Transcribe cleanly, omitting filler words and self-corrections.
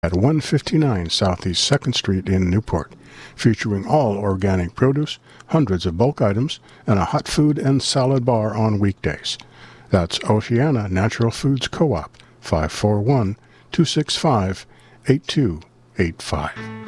at 159 Southeast 2nd Street in Newport, featuring all organic produce, hundreds of bulk items, and a hot food and salad bar on weekdays. That's Oceana Natural Foods Co-op, 541-265-8285.